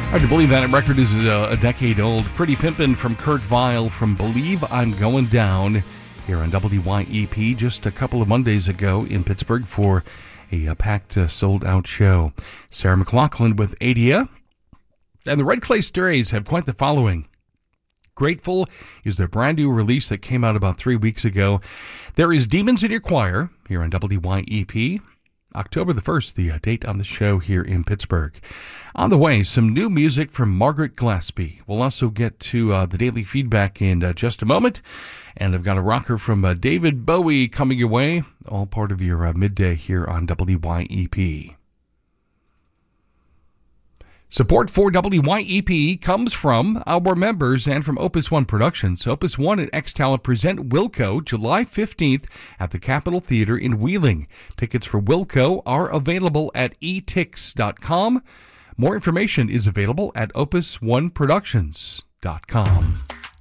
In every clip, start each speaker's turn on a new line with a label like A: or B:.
A: Hard to believe that record is a decade old. Pretty Pimpin' from Kurt Vile from Believe I'm Going Down here on WYEP just a couple of Mondays ago in Pittsburgh for a packed, sold-out show. Sarah McLachlan with Adia. And the Red Clay Strays have quite the following. Grateful is their brand new release that came out about 3 weeks ago. There is Demons in Your Choir here on WYEP. October the 1st, the date on the show here in Pittsburgh. On the way, some new music from Margaret Glaspie. We'll also get to the daily feedback in just a moment. And I've got a rocker from David Bowie coming your way. All part of your midday here on WYEP. Support for WYEP comes from our members and from Opus One Productions. Opus One and X-Talent present Wilco July 15th at the Capitol Theater in Wheeling. Tickets for Wilco are available at etix.com. More information is available at opusoneproductions.com.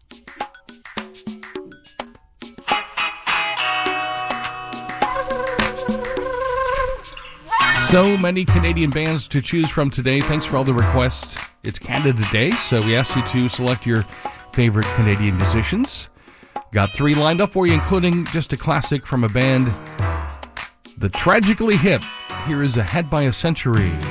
A: So many Canadian bands to choose from today. Thanks for all the requests. It's Canada Day, so we asked you to select your favorite Canadian musicians. Got 3 lined up for you, including just a classic from a band, The Tragically Hip. Here is Ahead by a Century.